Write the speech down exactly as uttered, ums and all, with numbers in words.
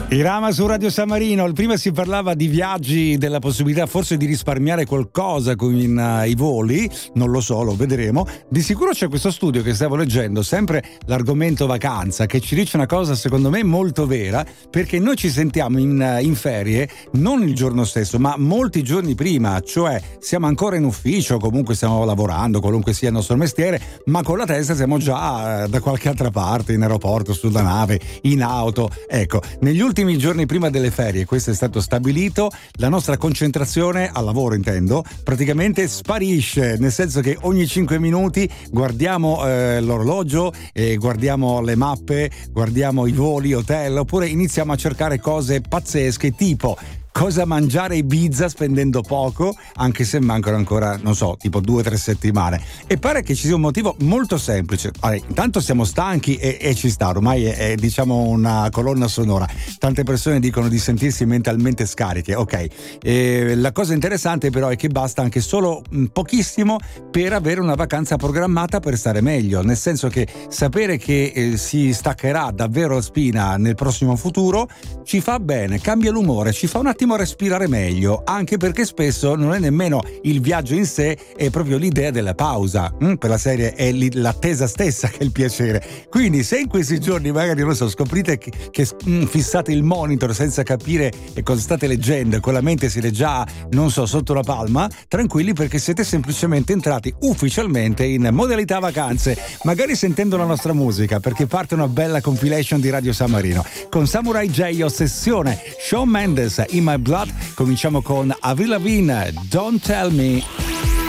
Irama su Radio San Marino. Il prima si parlava di viaggi, della possibilità forse di risparmiare qualcosa con uh, i voli, non lo so, lo vedremo. Di sicuro c'è questo studio che stavo leggendo, sempre l'argomento vacanza, che ci dice una cosa secondo me molto vera, perché noi ci sentiamo in, in ferie non il giorno stesso ma molti giorni prima, cioè siamo ancora in ufficio, comunque stiamo lavorando, qualunque sia il nostro mestiere, ma con la testa siamo già uh, da qualche altra parte, in aeroporto, sulla nave, in auto. Ecco, negli ultimi ultimi giorni prima delle ferie, questo è stato stabilito, la nostra concentrazione al lavoro intendo praticamente sparisce, nel senso che ogni cinque minuti guardiamo eh, l'orologio e guardiamo le mappe, guardiamo i voli, hotel, oppure iniziamo a cercare cose pazzesche tipo cosa mangiare a Ibiza spendendo poco, anche se mancano ancora, non so, tipo due o tre settimane. E pare che ci sia un motivo molto semplice. Allora, intanto siamo stanchi e, e ci sta, ormai è, è diciamo una colonna sonora. Tante persone dicono di sentirsi mentalmente scariche, ok. E la cosa interessante però è che basta anche solo pochissimo per avere una vacanza programmata per stare meglio, nel senso che sapere che eh, si staccherà davvero la spina nel prossimo futuro ci fa bene, cambia l'umore, ci fa un attimo respirare meglio, anche perché spesso non è nemmeno il viaggio in sé, è proprio l'idea della pausa. Mm, per la serie è l'attesa stessa che è il piacere. Quindi se in questi giorni magari, non so, scoprite che, che mm, fissate il monitor senza capire cosa state leggendo e con la mente siete già, non so, sotto la palma, tranquilli, perché siete semplicemente entrati ufficialmente in modalità vacanze, magari sentendo la nostra musica, perché parte una bella compilation di Radio San Marino con Samurai J, Ossessione, Shawn Mendes, In My Blood. Cominciamo con Avril Lavigne, Don't Tell Me.